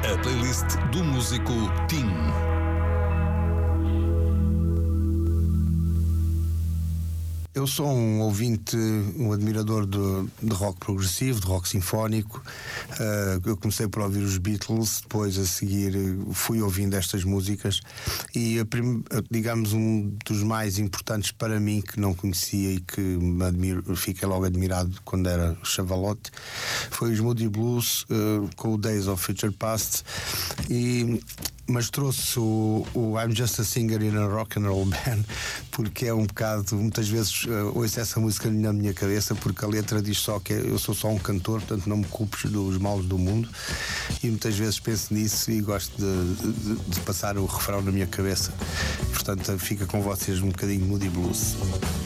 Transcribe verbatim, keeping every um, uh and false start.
A playlist do músico Tim. Eu sou um ouvinte, um admirador de, de rock progressivo, de rock sinfónico. Uh, eu comecei por ouvir os Beatles, depois a seguir fui ouvindo estas músicas e, a prim, digamos, um dos mais importantes para mim, que não conhecia e que me admiro, fiquei logo admirado quando era chavalote, foi os Moody Blues, uh, com o Days of Future Past. E mas trouxe o, o I'm Just a Singer in a Rock and Roll Band, porque é um bocado, muitas vezes uh, ouço essa música na minha cabeça, porque a letra diz só que eu sou só um cantor, portanto não me culpes dos males do mundo, e muitas vezes penso nisso e gosto de, de, de passar o refrão na minha cabeça. Portanto fica com vocês um bocadinho Moody Blues.